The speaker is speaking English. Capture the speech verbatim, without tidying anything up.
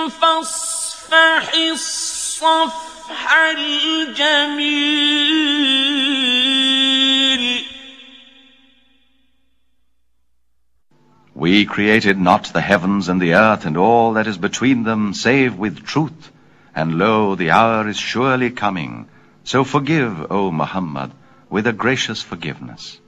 فاصفح الصفح الجميل. We created not the heavens and the earth and all that is between them, save with truth. And lo, the hour is surely coming. So forgive, O Muhammad, with a gracious forgiveness.